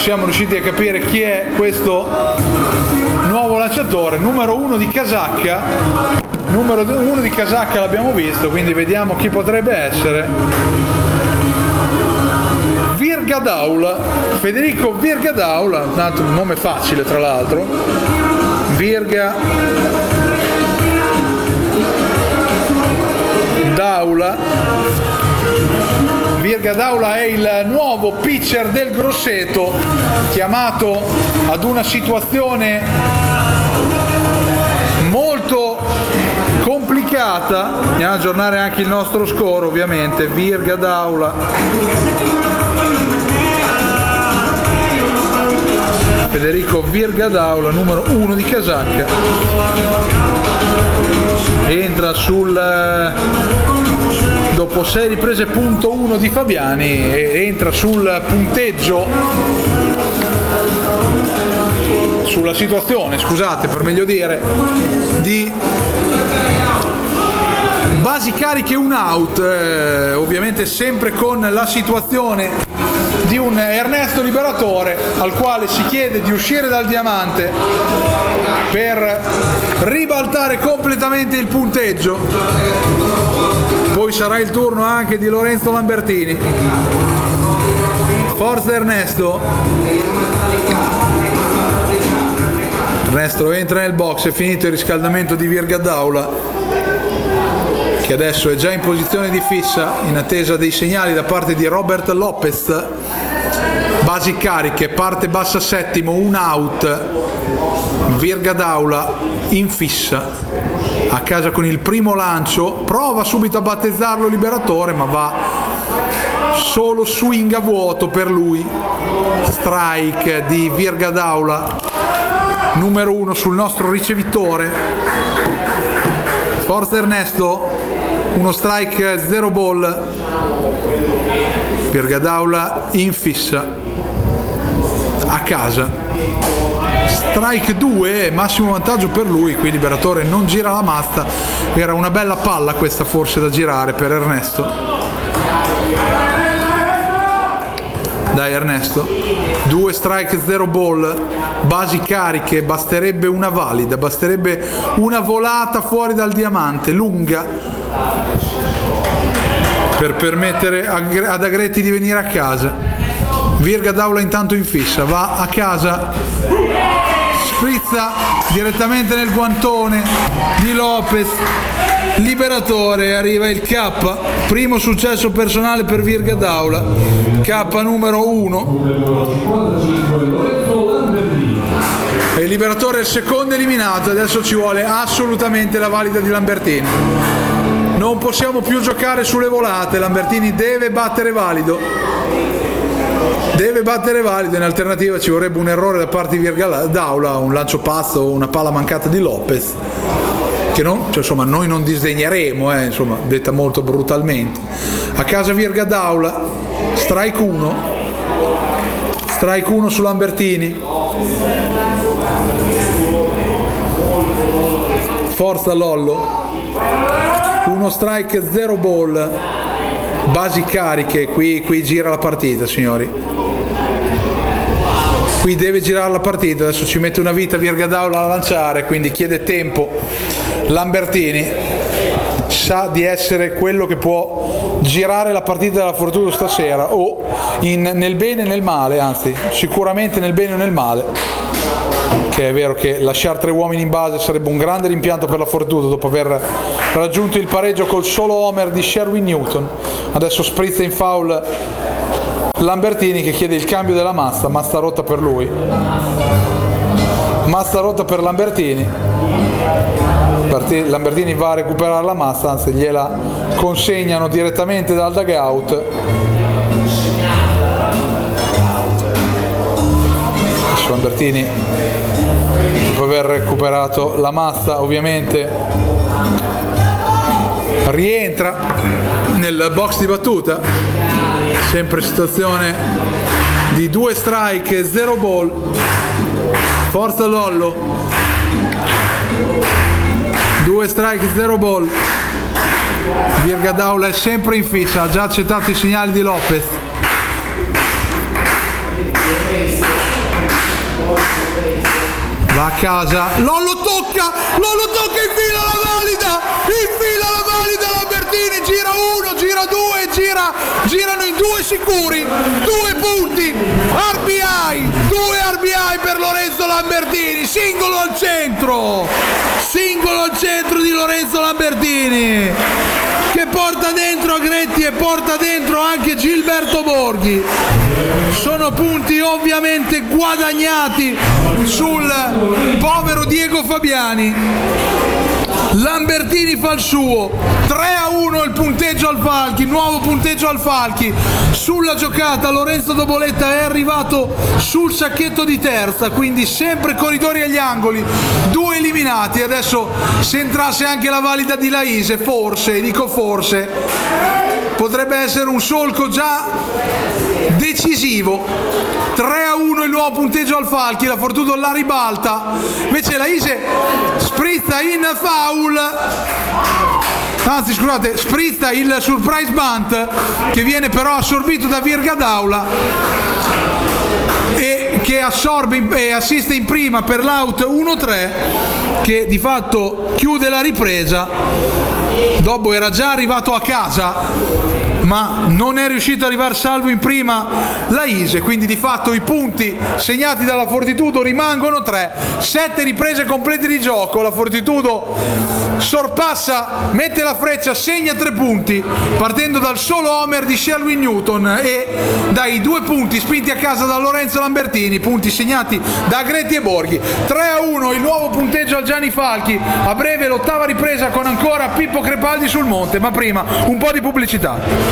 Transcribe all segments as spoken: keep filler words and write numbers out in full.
siamo riusciti a capire chi è questo nuovo lanciatore. Numero uno di casacca, numero uno di casacca l'abbiamo visto, quindi vediamo chi potrebbe essere. Virgadaula, Federico Virgadaula, un nome facile tra l'altro. Virga Daula. Virgadaula è il nuovo pitcher del Grosseto, chiamato ad una situazione molto complicata. Andiamo ad aggiornare anche il nostro score, ovviamente. Virgadaula, Federico Virgadaula, numero uno di casacca, entra sul, dopo sei riprese punto uno di Fabiani, e entra sul punteggio, sulla situazione, scusate, per meglio dire, di basi cariche un out, eh, ovviamente sempre con la situazione di un Ernesto Liberatore al quale si chiede di uscire dal diamante per ribaltare completamente il punteggio. Poi sarà il turno anche di Lorenzo Lambertini. Forza Ernesto. Ernesto entra nel box, è finito il riscaldamento di Virgadaula, che adesso è già in posizione di fissa in attesa dei segnali da parte di Robert Lopez. Basi cariche, parte bassa settimo, un out. Virgadaula in fissa, a casa con il primo lancio, prova subito a battezzarlo Liberatore, ma va solo swing a vuoto per lui. Strike di Virgadaula, numero uno sul nostro ricevitore. Forza Ernesto, uno strike, zero ball. Virgadaula in fissa, a casa. Strike due, massimo vantaggio per lui, qui Liberatore non gira la mazza, era una bella palla questa forse da girare per Ernesto. Dai Ernesto, due strike, zero ball, basi cariche, basterebbe una valida, basterebbe una volata fuori dal diamante, lunga, per permettere ad Agretti di venire a casa. Virgadaula intanto in fissa, va a casa, sprizza direttamente nel guantone di Lopez. Liberatore, arriva il K, primo successo personale per Virgadaula, K numero uno. E il Liberatore è il secondo eliminato, adesso ci vuole assolutamente la valida di Lambertini. Non possiamo più giocare sulle volate, Lambertini deve battere valido. Deve battere valido, in alternativa ci vorrebbe un errore da parte di Virgadaula, un lancio pazzo, una palla mancata di Lopez, che non, cioè, insomma, noi non disdegneremo, eh, insomma, detta molto brutalmente. A casa Virgadaula, strike uno, strike uno su Lambertini. Forza Lollo, uno strike, zero ball, basi cariche, qui, qui gira la partita, signori. Qui deve girare la partita, adesso ci mette una vita Virgadaula a lanciare, quindi chiede tempo. Lambertini sa di essere quello che può girare la partita della Fortuna stasera, o in, nel bene e nel male, anzi sicuramente nel bene o nel male, che è vero che lasciare tre uomini in base sarebbe un grande rimpianto per la Fortuna dopo aver raggiunto il pareggio col solo homer di Sherwin Newton. Adesso sprizza in foul Lambertini, che chiede il cambio della mazza, mazza rotta per lui, mazza rotta per Lambertini. Lambertini va a recuperare la mazza, anzi gliela consegnano direttamente dal dugout. Adesso Lambertini, dopo aver recuperato la mazza, ovviamente rientra nel box di battuta, sempre situazione di due strike e zero ball. Forza Lollo, due strike, zero ball. Virgadaula è sempre in fissa, ha già accettato i segnali di Lopez. va a casa, Lollo tocca, Lollo tocca, infila la valida, infila la valida Lambertini, gira uno, gira due, gira, girano in due sicuri, due punti, R B I, due R B I per Lorenzo Lambertini, singolo al centro, singolo al centro di Lorenzo Lambertini, che porta dentro Agretti e porta dentro anche Gilberto Borghi. Sono punti ovviamente guadagnati sul povero Diego Fabiani. Lambertini fa il suo, tre a uno il punteggio al Falchi, nuovo punteggio al Falchi. Sulla giocata Lorenzo Doboletta è arrivato sul sacchetto di terza, quindi sempre corridori agli angoli, due eliminati. Adesso se entrasse anche la valida di Laise, forse, dico forse, potrebbe essere un solco già decisivo. tre a uno il nuovo punteggio al Falchi, la Fortuna la ribalta, invece Laise sprizza in foul, anzi scusate, sprizza il surprise bunt che viene però assorbito da Virgadaula e che assorbe e assiste in prima per l'out uno tre, che di fatto chiude la ripresa. Dopo era già arrivato a casa ma non è riuscito ad arrivare salvo in prima Laise, quindi di fatto i punti segnati dalla Fortitudo rimangono tre, sette riprese complete di gioco, la Fortitudo sorpassa, mette la freccia, segna tre punti partendo dal solo homer di Sherwin Newton e dai due punti spinti a casa da Lorenzo Lambertini, punti segnati da Agretti e Borghi. Tre a uno il nuovo punteggio al Gianni Falchi, a breve l'ottava ripresa con ancora Pippo Crepaldi sul monte, ma prima un po' di pubblicità.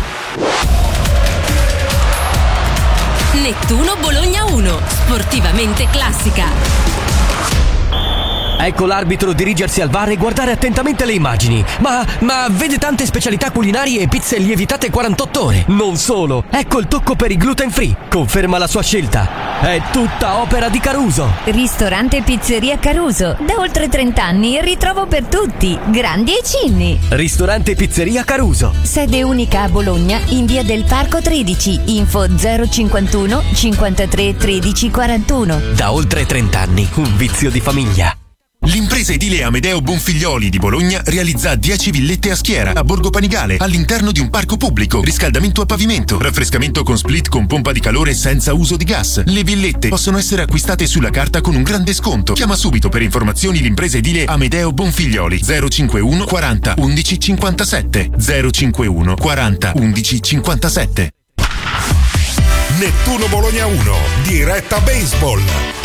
Nettuno Bologna uno, sportivamente classica. Ecco l'arbitro dirigersi al V A R e guardare attentamente le immagini. Ma, ma vede tante specialità culinarie e pizze lievitate quarantotto ore. Non solo, ecco il tocco per i gluten free. Conferma la sua scelta. È tutta opera di Caruso. Ristorante e pizzeria Caruso. Da oltre trenta anni il ritrovo per tutti, grandi e cinni. Ristorante e pizzeria Caruso. Sede unica a Bologna in via del Parco tredici. Info zero cinquantuno cinquantatré tredici quarantuno. Da oltre trenta anni, un vizio di famiglia. L'impresa edile Amedeo Bonfiglioli di Bologna realizza dieci villette a schiera a Borgo Panigale all'interno di un parco pubblico, riscaldamento a pavimento, raffrescamento con split con pompa di calore senza uso di gas. Le villette possono essere acquistate sulla carta con un grande sconto. Chiama subito per informazioni l'impresa edile Amedeo Bonfiglioli zero cinquantuno quaranta undici cinquantasette zero cinquantuno quaranta undici cinquantasette. Nettuno Bologna uno, diretta baseball.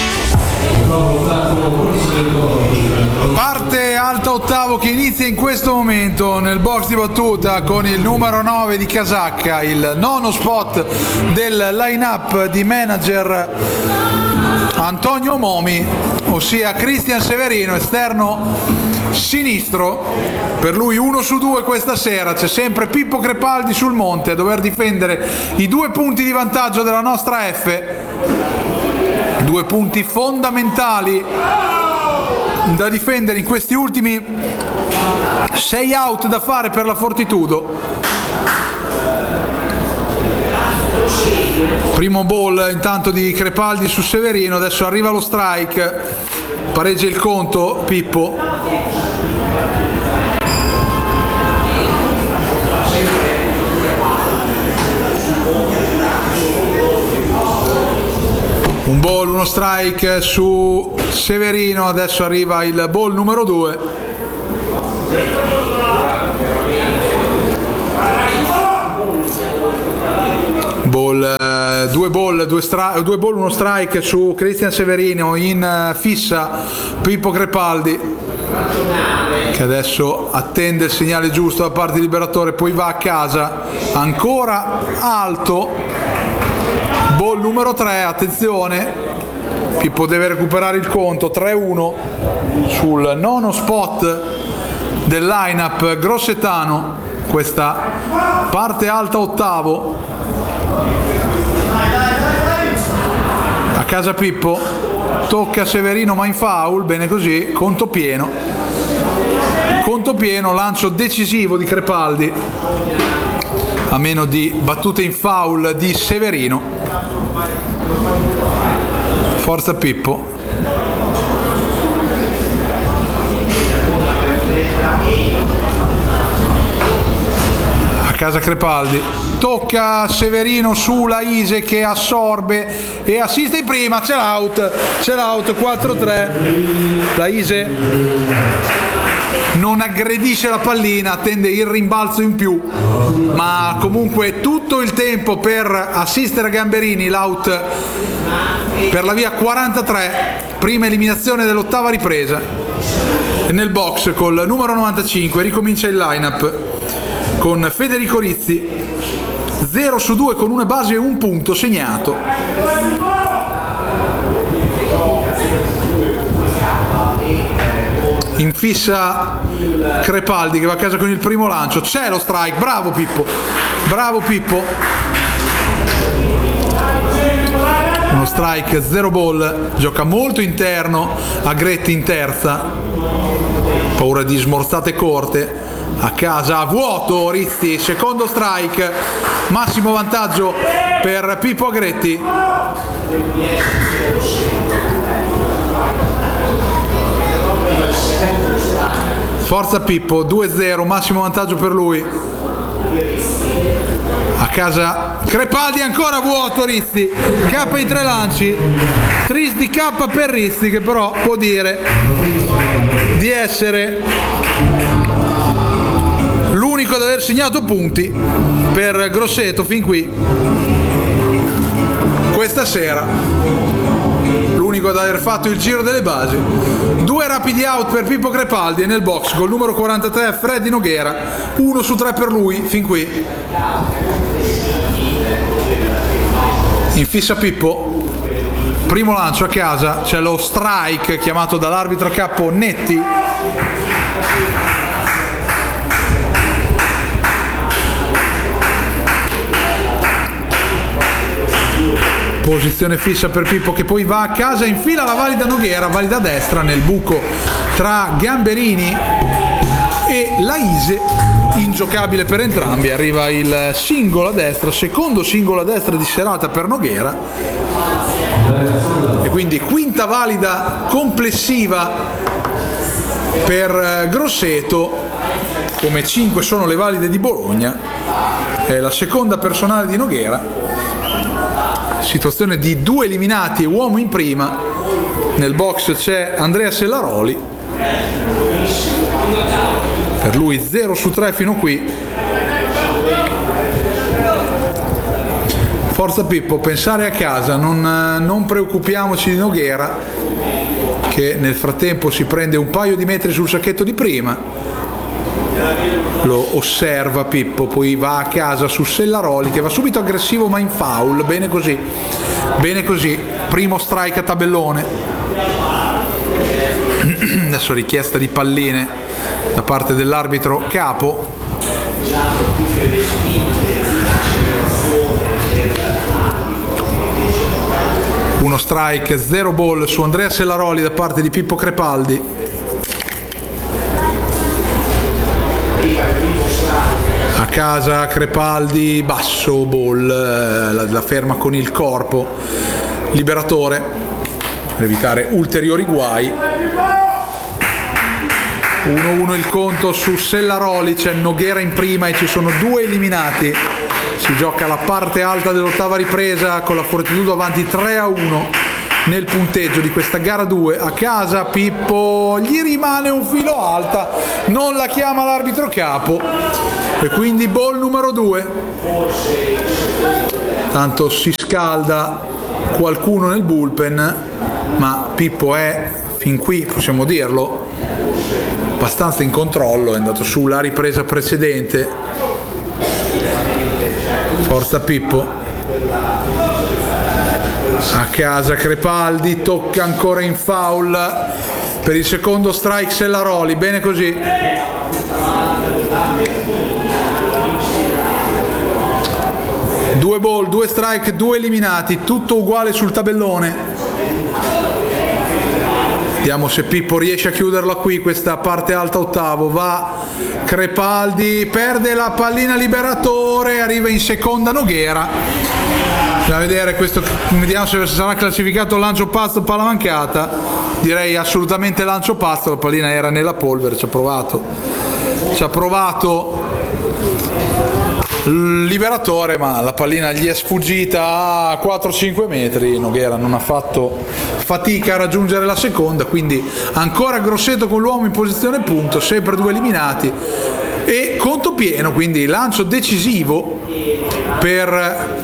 Parte alta ottavo che inizia in questo momento nel box di battuta con il numero nove di casacca, il nono spot del line-up di manager Antonio Momi, ossia Cristian Severino, esterno sinistro. Per lui uno su due questa sera, c'è sempre Pippo Crepaldi sul monte a dover difendere i due punti di vantaggio della nostra F. Due punti fondamentali da difendere in questi ultimi sei out da fare per la Fortitudo. Primo ball intanto di Crepaldi su Severino, adesso arriva lo strike, pareggia il conto Pippo. Un ball, uno strike su Severino, adesso arriva il ball numero due. Ball, eh, due ball, due, stra- due ball, uno strike su Cristian Severino, in eh, fissa Pippo Crepaldi, che adesso attende il segnale giusto da parte del liberatore, poi va a casa, ancora alto. Ball numero tre, attenzione, Pippo deve recuperare il conto, tre a uno sul nono spot del line-up grossetano, questa parte alta ottavo. A casa Pippo, tocca Severino ma in foul, bene così, conto pieno, conto pieno, lancio decisivo di Crepaldi, a meno di battute in foul di Severino. Forza Pippo. A casa Crepaldi, tocca Severino su Laise che assorbe e assiste in prima, c'è l'out, c'è l'out, quattro tre. Laise non aggredisce la pallina, attende il rimbalzo in più, ma comunque tutto il tempo per assistere a Gamberini, l'out per la via quarantatré, prima eliminazione dell'ottava ripresa. Nel box col numero novantacinque ricomincia il line-up con Federico Rizzi, zero su due con una base e un punto segnato. In fissa Crepaldi che va a casa con il primo lancio, c'è lo strike, bravo Pippo, bravo Pippo. Uno strike, zero ball, gioca molto interno, Agretti in terza, paura di smorzate corte, a casa a vuoto Rizzi, secondo strike, massimo vantaggio per Pippo Agretti. Forza Pippo, due zero, massimo vantaggio per lui. A casa Crepaldi, ancora vuoto Rizzi, K in tre lanci, tris di K per Rizzi che però può dire di essere l'unico ad aver segnato punti per Grosseto fin qui questa sera, l'unico ad aver fatto il giro delle basi. Due rapidi out per Pippo Crepaldi e nel box col numero quarantatré Freddy Noghera, uno su tre per lui fin qui. In fissa Pippo, primo lancio a casa, c'è lo strike chiamato dall'arbitro a capo Netti. Posizione fissa per Pippo che poi va a casa, infila la valida Noghera, valida destra nel buco tra Gamberini e Laise, ingiocabile per entrambi. Arriva il singolo a destra, secondo singolo a destra di serata per Noghera e quindi quinta valida complessiva per Grosseto, come cinque sono le valide di Bologna, è la seconda personale di Noghera. Situazione di due eliminati e uomo in prima. Nel box c'è Andrea Sellaroli, per lui zero su tre fino qui. Forza Pippo, pensare a casa, non, non preoccupiamoci di Noghera che nel frattempo si prende un paio di metri sul sacchetto di prima, lo osserva Pippo, poi va a casa su Sellaroli che va subito aggressivo ma in foul. Bene così, bene così, primo strike a tabellone. Adesso richiesta di palline da parte dell'arbitro capo. Uno strike, zero ball su Andrea Sellaroli da parte di Pippo Crepaldi. A casa Crepaldi, basso ball, la, la ferma con il corpo, liberatore per evitare ulteriori guai. uno uno il conto su Sellaroli, c'è Noghera in prima e ci sono due eliminati. Si gioca la parte alta dell'ottava ripresa con la Fortitudo avanti tre a uno nel punteggio di questa gara due. A casa Pippo, gli rimane un filo alta, non la chiama l'arbitro capo e quindi ball numero due. Tanto si scalda qualcuno nel bullpen, ma Pippo è fin qui, possiamo dirlo, abbastanza in controllo, è andato su la ripresa precedente. Forza Pippo. A casa Crepaldi, tocca ancora in foul per il secondo strike Sellaroli, bene così. Due ball, due strike, due eliminati, tutto uguale sul tabellone. Vediamo se Pippo riesce a chiuderla qui questa parte alta ottavo. Va Crepaldi, perde la pallina liberatore, arriva in seconda Noghera da vedere questo, vediamo se sarà classificato lancio pasto palla mancata. Direi assolutamente lancio pasto, la pallina era nella polvere, ci ha provato ci ha provato il liberatore, ma la pallina gli è sfuggita a quattro cinque metri. Noguera non ha fatto fatica a raggiungere la seconda, quindi ancora Grosseto con l'uomo in posizione punto, sempre due eliminati e conto pieno, quindi lancio decisivo per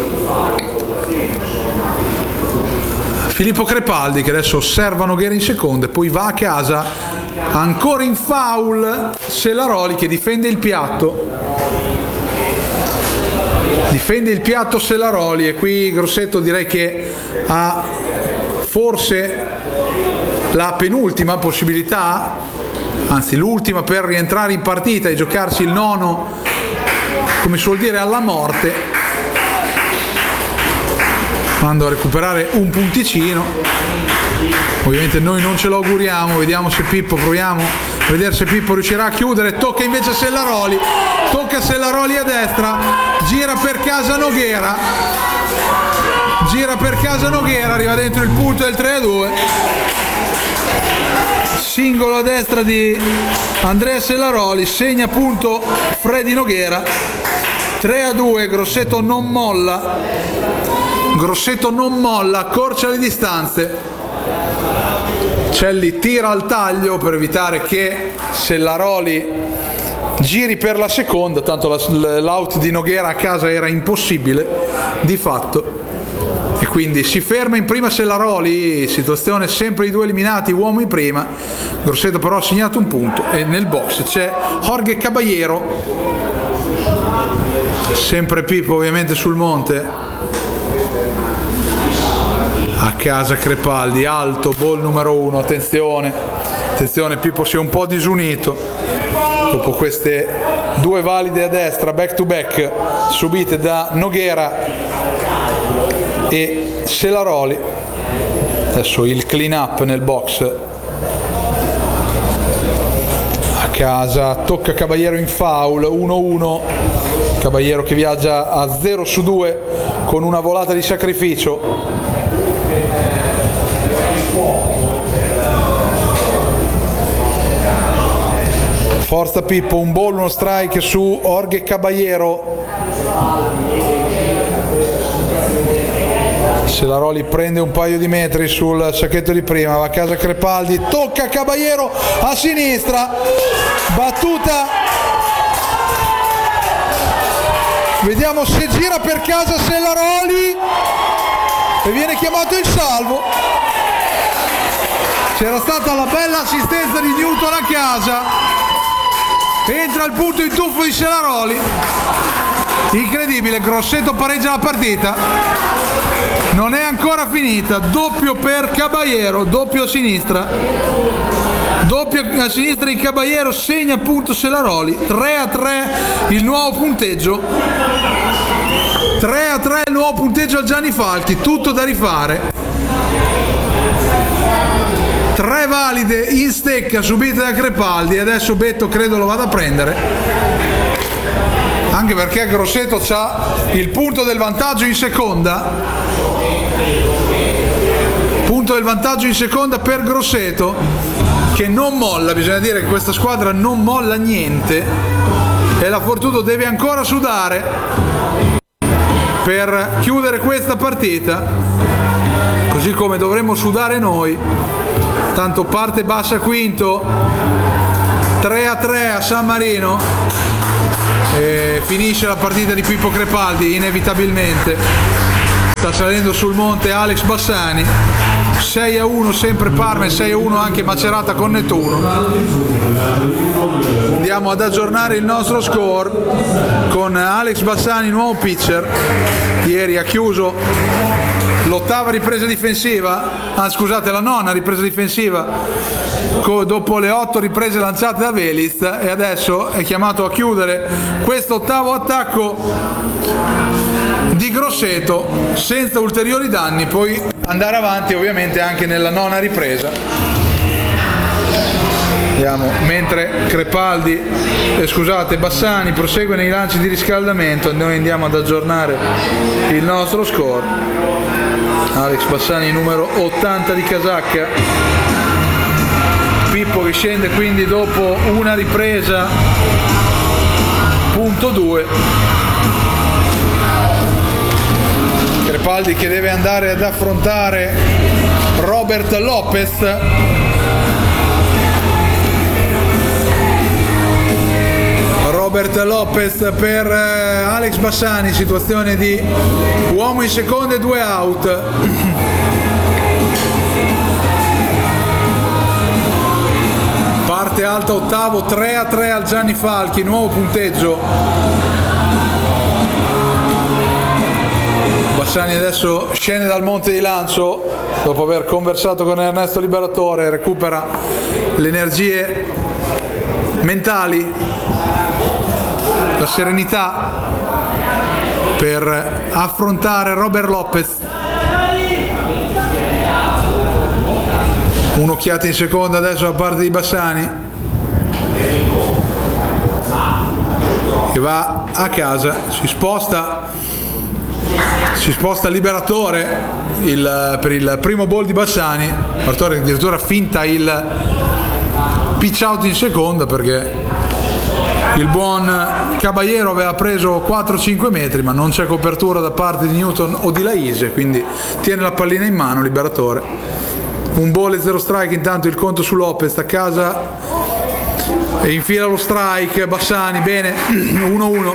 Filippo Crepaldi, che adesso osserva Noguera in seconda e poi va a casa. Ancora in foul Sellaroli, che difende il piatto difende il piatto Sellaroli, e qui Grosseto direi che ha forse la penultima possibilità, anzi l'ultima, per rientrare in partita e giocarsi il nono, come si suol dire, alla morte, andando a recuperare un punticino. Ovviamente noi non ce lo auguriamo, vediamo se Pippo, proviamo a vedere se Pippo riuscirà a chiudere. Tocca invece a Sellaroli, tocca a Sellaroli a destra, gira per casa Noguera, gira per casa Noguera, arriva dentro il punto del tre a due, singolo a destra di Andrea Sellaroli, segna punto Freddy Noguera, tre a due. Grosseto non molla, Grosseto non molla, accorcia le distanze. Celli tira al taglio per evitare che Sellaroli giri per la seconda, tanto l'out di Noguera a casa era impossibile di fatto, e quindi si ferma in prima Sellaroli, situazione sempre i due eliminati, uomo in prima. Grosseto però ha segnato un punto e nel box c'è Jorge Caballero, sempre Pippo ovviamente sul monte. A casa Crepaldi, alto, ball numero uno, attenzione, attenzione, Pippo si è un po' disunito dopo queste due valide a destra, back to back, subite da Noguera e Sellaroli. Adesso il clean up nel box. A casa, tocca Caballero in foul, uno uno, Caballero che viaggia a zero su due con una volata di sacrificio. Forza Pippo, un ball, uno strike su Jorge Caballero. Sellaroli prende un paio di metri sul sacchetto di prima, va a casa Crepaldi, tocca Caballero a sinistra, battuta, vediamo se gira per casa Sellaroli e viene chiamato il salvo. C'era stata la bella assistenza di Newton a casa. Entra il punto in tuffo di Sellaroli, incredibile. Grosseto pareggia la partita, non è ancora finita, doppio per Caballero, doppio a sinistra, doppio a sinistra di Caballero, segna appunto Sellaroli, tre a tre il nuovo punteggio, tre a tre il nuovo punteggio al Gianni Falchi, tutto da rifare. Tre valide in stecca subite da Crepaldi, e adesso Betto credo lo vada a prendere, anche perché Grosseto c'ha il punto del vantaggio in seconda, punto del vantaggio in seconda per Grosseto, che non molla. Bisogna dire che questa squadra non molla niente e la Fortuna deve ancora sudare per chiudere questa partita, così come dovremmo sudare noi. Tanto parte bassa quinto, tre a tre a San Marino, e finisce la partita di Pippo Crepaldi inevitabilmente. Sta salendo sul monte Alex Bassani, sei a uno sempre Parma e sei a uno anche Macerata con Nettuno. Andiamo ad aggiornare il nostro score con Alex Bassani, nuovo pitcher. Ieri ha chiuso l'ottava ripresa difensiva, ah, scusate, la nona ripresa difensiva co- dopo le otto riprese lanciate da Veliz, e adesso è chiamato a chiudere questo ottavo attacco di Grosseto senza ulteriori danni, poi andare avanti ovviamente anche nella nona ripresa. Andiamo, mentre Crepaldi, eh, scusate, Bassani prosegue nei lanci di riscaldamento, noi andiamo ad aggiornare il nostro score. Alex Bassani numero ottanta di casacca, Pippo che scende quindi dopo una ripresa, punto due. Crepaldi che deve andare ad affrontare Robert Lopez. Robert Lopez per Alex Bassani, situazione di uomo in seconda e due out. Parte alta ottavo, tre a tre al Gianni Falchi, nuovo punteggio. Bassani adesso scende dal monte di lancio dopo aver conversato con Ernesto Liberatore, recupera le energie mentali, la serenità per affrontare Robert Lopez. Un'occhiata in seconda adesso da parte di Bassani, che va a casa, si sposta si sposta Liberatore il, per il primo ball di Bassani. Liberatore addirittura finta il pitch out in seconda perché il buon Caballero aveva preso quattro cinque metri, ma non c'è copertura da parte di Newton o di Laise, quindi tiene la pallina in mano Liberatore. Un ball e zero strike, intanto il conto su Lopez, a casa e infila lo strike Bassani, bene, uno uno.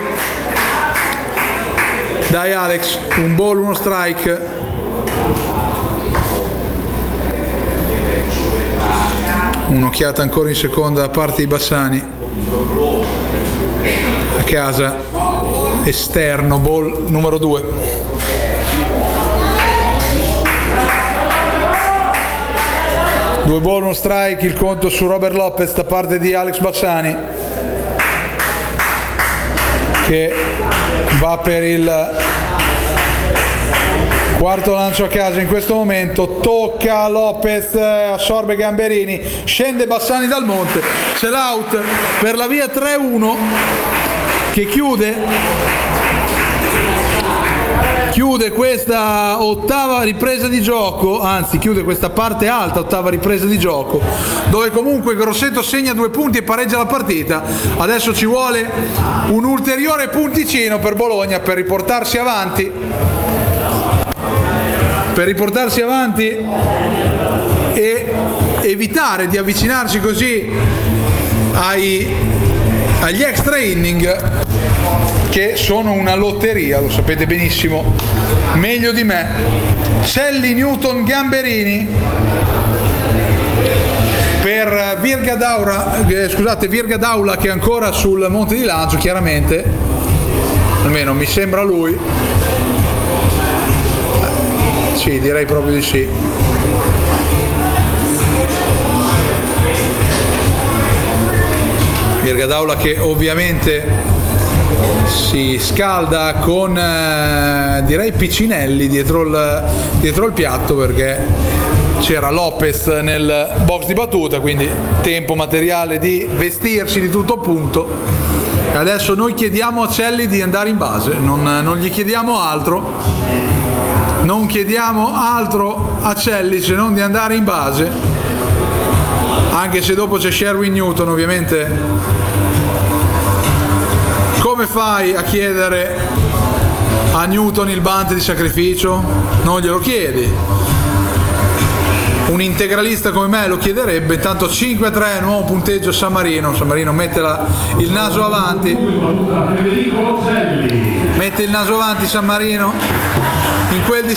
Dai Alex, un ball, uno strike. Un'occhiata ancora in seconda da parte di Bassani. A casa, esterno, ball numero due. Due ball, uno strike, il conto su Robert Lopez da parte di Alex Bassani, che va per il quarto lancio a casa in questo momento. Tocca Lopez, assorbe Gamberini, scende Bassani dal monte, c'è l'out per la via tre uno che chiude chiude questa ottava ripresa di gioco, anzi chiude questa parte alta ottava ripresa di gioco, dove comunque Grosseto segna due punti e pareggia la partita. Adesso ci vuole un ulteriore punticino per Bologna per riportarsi avanti per riportarsi avanti e evitare di avvicinarsi così ai, agli extra inning, che sono una lotteria, lo sapete benissimo meglio di me. Celli, Newton, Gamberini per Virga Daura, eh, scusate, Virga Daula, che è ancora sul monte di lancio, chiaramente, almeno mi sembra lui. Eh, sì, direi proprio di sì. Virga Daula che ovviamente si scalda con eh, direi Piccinelli dietro il, dietro il piatto, perché c'era Lopez nel box di battuta, quindi tempo materiale di vestirsi di tutto punto. E adesso noi chiediamo a Celli di andare in base, non, non gli chiediamo altro non chiediamo altro a Celli se non di andare in base, anche se dopo c'è Sherwin Newton. Ovviamente come fai a chiedere a Newton il bunt di sacrificio? Non glielo chiedi. Un integralista come me lo chiederebbe. Intanto cinque a tre, nuovo punteggio San Marino. San Marino mette la, il naso avanti. Mette il naso avanti San Marino in quel di